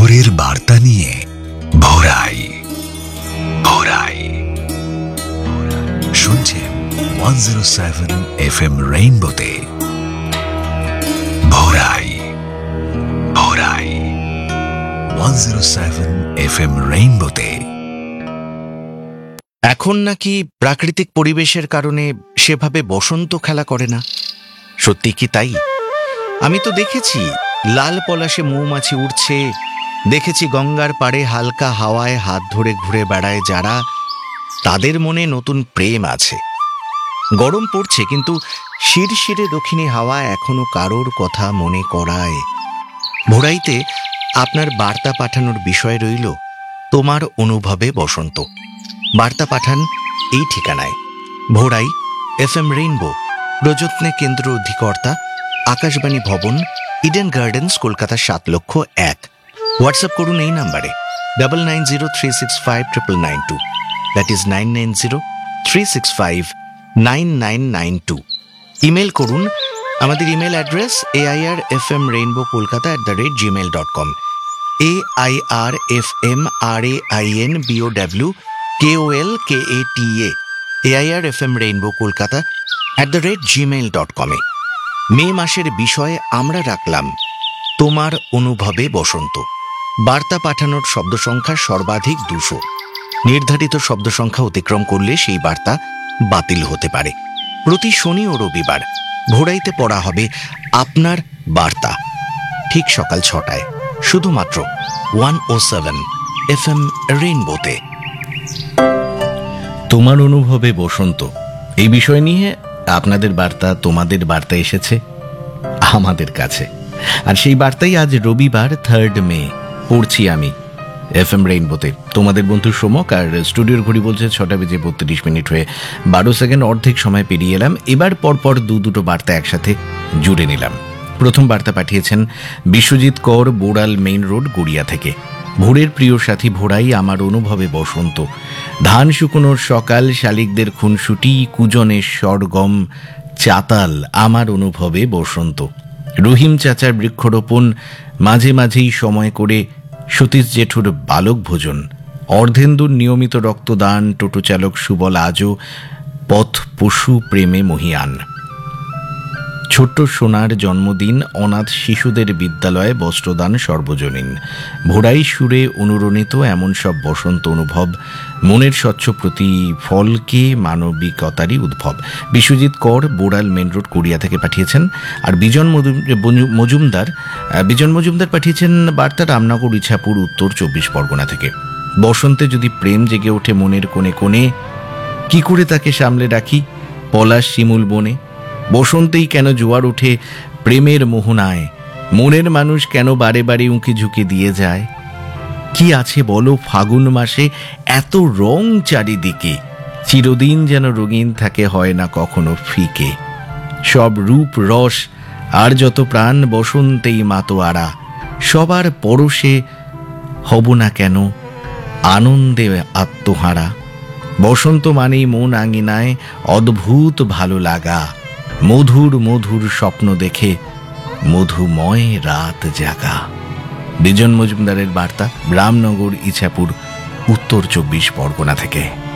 ভোরের বার্তা নিয়ে ভোরাই ভোরাই শুনছেন 107 FM রেইনবোতে ভোরাই ভোরাই 107 FM রেইনবোতে। এখন নাকি প্রাকৃতিক পরিবেশের কারণে সেভাবে বসন্ত খেলা করে না, সত্যি কি তাই? আমি তো দেখেছি লাল পলাশে মৌমাছি উড়ছে, দেখেছি গঙ্গার পাড়ে হালকা হাওয়ায় হাত ধরে ঘুরে বেড়ায় যারা, তাদের মনে নতুন প্রেম আছে। গরম পড়ছে কিন্তু শিরশিরে দক্ষিণী হাওয়া এখনো কারোর কথা মনে করায়। ভোরাইতে আপনার বার্তা পাঠানোর বিষয় রইল তোমার অনুভবে বসন্ত। বার্তা পাঠান এই ঠিকানায়: ভোরাই FM রেইনবো, প্রযত্নে কেন্দ্র অধিকর্তা, আকাশবাণী ভবন, ইডেন গার্ডেন্স, কলকাতা ৭,০০,০০০। হোয়াটসঅ্যাপ করুন এই নাম্বারে 9903659992, দ্যাট ইজ 9903659992। ইমেল করুন, আমাদের email address airfmrainbowkolkata@gmail.com, airfmrainbowkolkata airfmrainbowkolkata@gmail.com। মে মাসের বিষয়ে আমরা রাখলাম তোমার অনুভবে বসন্ত। বার্তা পাঠানোর শব্দ সংখ্যা সর্বাধিক ২০০। নির্ধারিত শব্দ সংখ্যা অতিক্রম করলে সেই বার্তা বাতিল হতে পারে। প্রতি শনি ও রবিবার ভোরাইতে পড়া হবে আপনার বার্তা, ঠিক সকাল ৬টায়, শুধুমাত্র 107 FM রেইনবোতে। তোমার অনুভবে বসন্ত, এই বিষয় নিয়ে আপনাদের বার্তা, তোমাদের বার্তা এসেছে আমাদের কাছে, আর সেই বার্তাই আজ রবিবার 3 মে পড়ছি আমি FM রেইনবোতে। তোমাদের বন্ধু সোমক, আর স্টুডিওর ঘড়ি বলছে 6:32 হয়ে 12 সেকেন্ড। অর্ধেক সময় পেরিয়ে এলাম। এবার পরপর দুটো বার্তা একসাথে জুড়ে নিলাম। প্রথম বার্তা পাঠিয়েছেন বিশ্বজিৎ কর, বোড়াল মেইন রোড, গড়িয়া থেকে। ভোরের প্রিয় সাথী ভোরাই, আমার অনুভবে বসন্ত। ধান শুকনোর সকাল, শালিকদের খুনসুটি, কুজনের স্বরগম, চাতাল, আমার অনুভবে বসন্ত। রহিম চাচার বৃক্ষরোপণ, মাঝে মাঝেই সময় করে সতীশ জেঠুর বালক ভোজন, অর্ধেন্দুর নিয়মিত রক্তদান, টোটো চালক সুবল আজও পথ পশু প্রেমে মহিয়ান, ছোট্ট সোনার জন্মদিন, অনাথ শিশুদের বিদ্যালয়ে বস্ত্রদান সর্বজনীন। ভোরাই সুরে অনুরণিত এমন সব বসন্ত অনুভব, মনের স্বচ্ছ প্রতিফলকে মানবিকতারই উদ্ভব। বিশ্বজিৎ কর, বোড়াল মেন রোড, কোরিয়া থেকে পাঠিয়েছেন। আর বিজন মজুমদার পাঠিয়েছেন বার্তা রামনগর, ইছাপুর, উত্তর ২৪ পরগনা থেকে। বসন্তে যদি প্রেম জেগে ওঠে মনের কোণে কোণে, কি করে তাকে সামলে রাখি পলাশ শিমুল বনে? বসন্তেই কেন জোয়ার ওঠে প্রেমের মোহনায়, মনের মানুষ কেন বারে বারে উঁকি ঝুঁকি দিয়ে যায়? কি আছে বলো ফাগুন মাসে এত রং চারিদিকে, চিরদিন যেন রঙিন থাকে, হয় না কখনো ফিকে। সব রূপ রস আর যত প্রাণ বসন্তেই মাতোয়ারা, সবার পরশে হব না কেন আনন্দে আত্মহারা? বসন্ত মানেই মন আঙিনায় অদ্ভুত ভালো লাগা, মধুর মধুর স্বপ্ন দেখে মধুময় রাত জাগা। বিজন মজুমদারের বার্তা রামনগর, ইছাপুর, উত্তর ২৪ পরগনা থেকে।